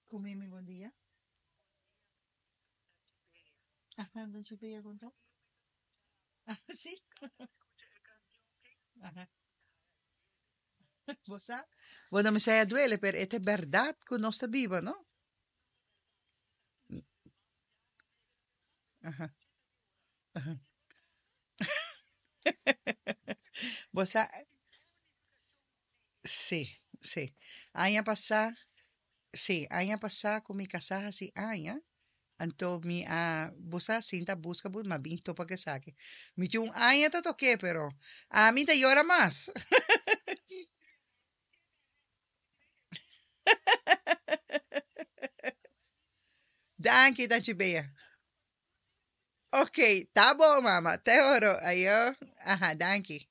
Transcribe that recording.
Comimi, buen día. Ajá, don Chipilla contar. Ajá, sí. Ajá. ¿Vos sabés? Bueno, me sea duele, pero esta es verdad que no está viva, ¿no? Ajá, ajá. Vos sabés, sí, sí. Año pasado, sí, año pasado con mi casa así, año. Então, você sinta busca por uma visto para que saque. Me tinha año te toqué, pero a mí te llora más. Danke, Tante Bea. Ok, tá bom, mama. Até oro. Aí, ó. Ajá, danke.